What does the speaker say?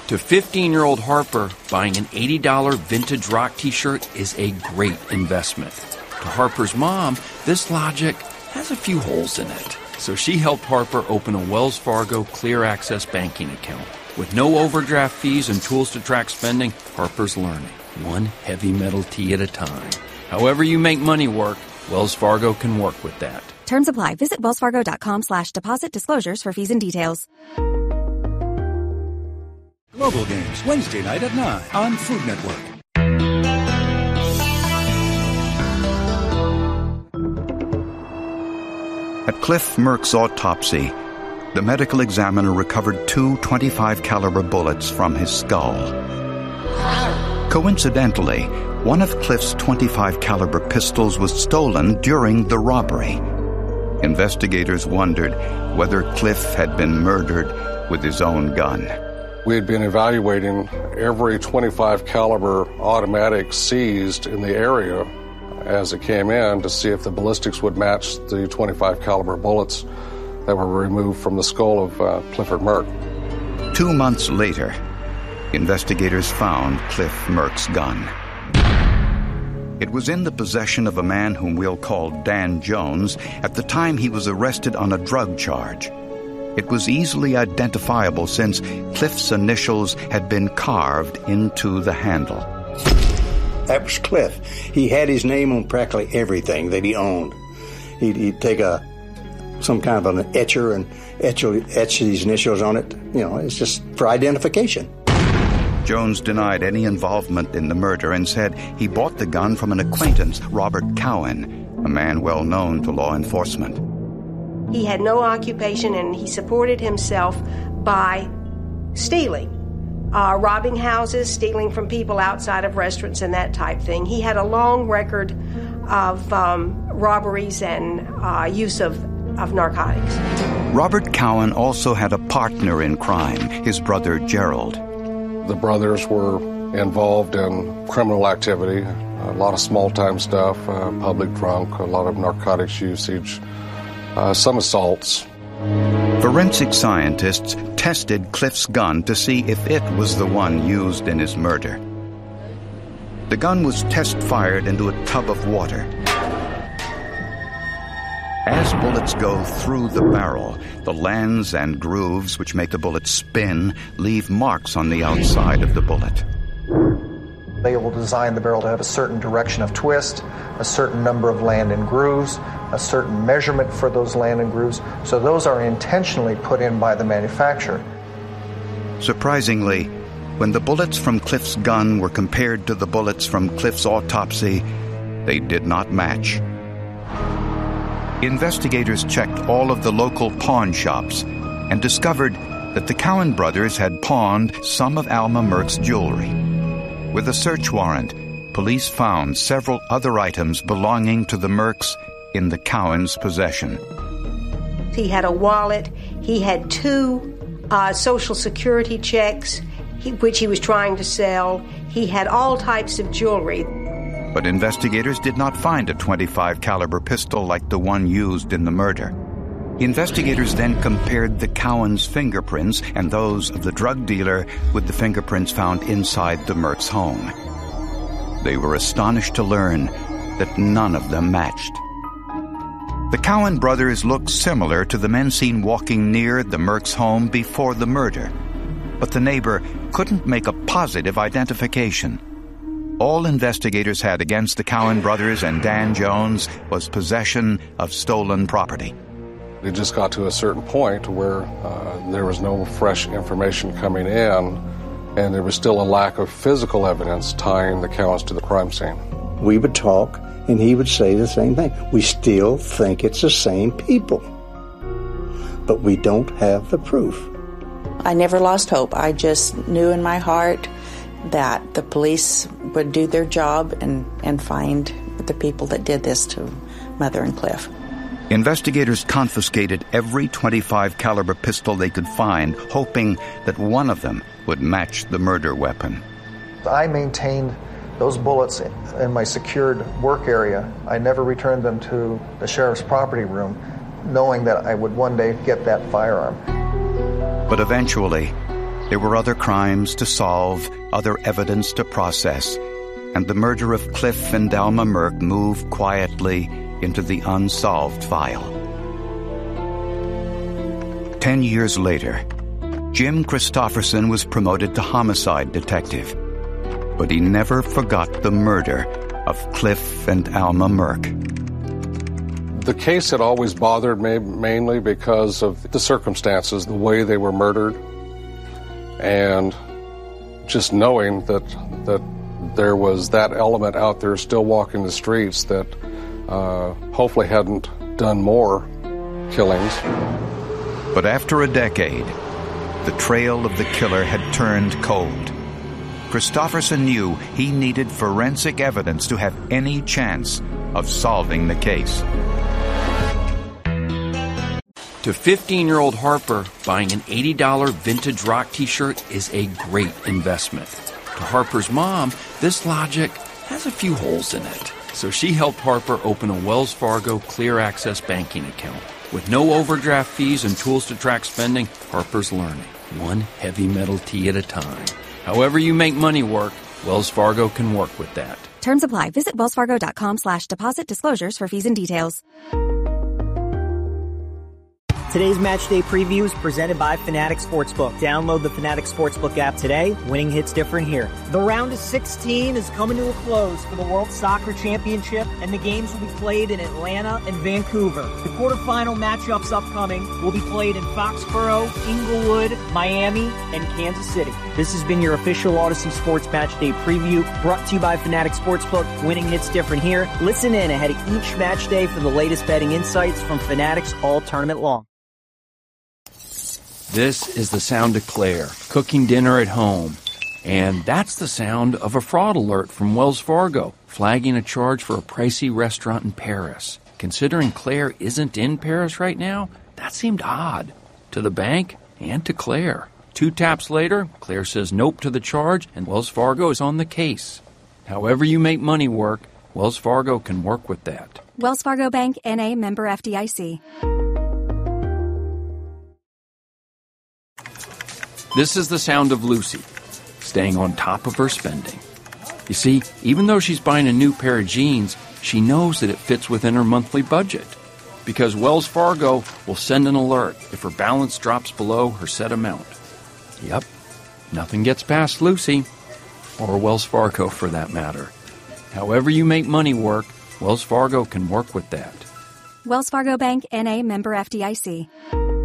To 15-year-old Harper, buying an $80 vintage rock t-shirt is a great investment. To Harper's mom, this logic has a few holes in it. So she helped Harper open a Wells Fargo Clear Access banking account. With no overdraft fees and tools to track spending, Harper's learning, one heavy metal tea at a time. However you make money work, Wells Fargo can work with that. Terms apply. Visit wellsfargo.com/deposit disclosures for fees and details. Global Games, Wednesday night at 9 on Food Network. At Cliff Merck's autopsy, the medical examiner recovered 2 .25 caliber bullets from his skull. Coincidentally, one of Cliff's .25 caliber pistols was stolen during the robbery. Investigators wondered whether Cliff had been murdered with his own gun. We had been evaluating every .25 caliber automatic seized in the area as it came in to see if the ballistics would match the .25 caliber bullets that were removed from the skull of Clifford Merck. 2 months later, investigators found Cliff Merck's gun. It was in the possession of a man whom we'll call Dan Jones at the time he was arrested on a drug charge. It was easily identifiable since Cliff's initials had been carved into the handle. That was Cliff. He had his name on practically everything that he owned. He'd take some kind of an etcher and etch his initials on it. You know, it's just for identification. Jones denied any involvement in the murder and said he bought the gun from an acquaintance, Robert Cowan, a man well known to law enforcement. He had no occupation, and he supported himself by stealing, robbing houses, stealing from people outside of restaurants and that type thing. He had a long record of robberies and use of narcotics. Robert Cowan also had a partner in crime, his brother Gerald. The brothers were involved in criminal activity, a lot of small-time stuff, public drunk, a lot of narcotics usage, some assaults. Forensic scientists tested Cliff's gun to see if it was the one used in his murder. The gun was test-fired into a tub of water. As bullets go through the barrel, the lands and grooves which make the bullet spin leave marks on the outside of the bullet. They will design the barrel to have a certain direction of twist, a certain number of land and grooves, a certain measurement for those land and grooves. So those are intentionally put in by the manufacturer. Surprisingly, when the bullets from Cliff's gun were compared to the bullets from Cliff's autopsy, they did not match. Investigators checked all of the local pawn shops and discovered that the Cowan brothers had pawned some of Alma Merck's jewelry. With a search warrant, police found several other items belonging to the Mercks in the Cowans' possession. He had a wallet. He had 2 Social Security checks, which he was trying to sell. He had all types of jewelry. But investigators did not find a .25 caliber pistol like the one used in the murder. Investigators then compared the Cowans' fingerprints and those of the drug dealer with the fingerprints found inside the Mercks' home. They were astonished to learn that none of them matched. The Cowan brothers looked similar to the men seen walking near the Mercks' home before the murder, but the neighbor couldn't make a positive identification. All investigators had against the Cowan brothers and Dan Jones was possession of stolen property. It just got to a certain point where there was no fresh information coming in, and there was still a lack of physical evidence tying the Cowans to the crime scene. We would talk, and he would say the same thing. We still think it's the same people, but we don't have the proof. I never lost hope. I just knew in my heart that the police would do their job and find the people that did this to Mother and Cliff. Investigators confiscated every .25 caliber pistol they could find, hoping that one of them would match the murder weapon. I maintained those bullets in my secured work area. I never returned them to the sheriff's property room, knowing that I would one day get that firearm. But eventually, There were other crimes to solve, other evidence to process, and the murder of Cliff and Alma Merck moved quietly into the unsolved file. 10 years later, Jim Christofferson was promoted to homicide detective, but he never forgot the murder of Cliff and Alma Merck. The case had always bothered me mainly because of the circumstances, the way they were murdered, and just knowing that there was that element out there still walking the streets that hopefully hadn't done more killings. But after a decade, the trail of the killer had turned cold. Christofferson knew he needed forensic evidence to have any chance of solving the case. To 15-year-old Harper, buying an $80 vintage rock t-shirt is a great investment. To Harper's mom, this logic has a few holes in it. So she helped Harper open a Wells Fargo Clear Access banking account. With no overdraft fees and tools to track spending, Harper's learning, one heavy metal tee at a time. However you make money work, Wells Fargo can work with that. Terms apply. Visit wellsfargo.com/deposit disclosures for fees and details. Today's match day preview is presented by Fanatics Sportsbook. Download the Fanatics Sportsbook app today. Winning hits different here. The round of 16 is coming to a close for the World Soccer Championship, and the games will be played in Atlanta and Vancouver. The quarterfinal matchups upcoming will be played in Foxborough, Inglewood, Miami, and Kansas City. This has been your official Odyssey Sports Match Day preview, brought to you by Fanatics Sportsbook. Winning hits different here. Listen in ahead of each match day for the latest betting insights from Fanatics all tournament long. This is the sound of Claire, cooking dinner at home. And that's the sound of a fraud alert from Wells Fargo, flagging a charge for a pricey restaurant in Paris. Considering Claire isn't in Paris right now, that seemed odd. To the bank and to Claire. 2 taps later, Claire says nope to the charge, and Wells Fargo is on the case. However you make money work, Wells Fargo can work with that. Wells Fargo Bank, N.A., member FDIC. This is the sound of Lucy, staying on top of her spending. You see, even though she's buying a new pair of jeans, she knows that it fits within her monthly budget. Because Wells Fargo will send an alert if her balance drops below her set amount. Yep, nothing gets past Lucy, or Wells Fargo for that matter. However you make money work, Wells Fargo can work with that. Wells Fargo Bank, N.A., member FDIC.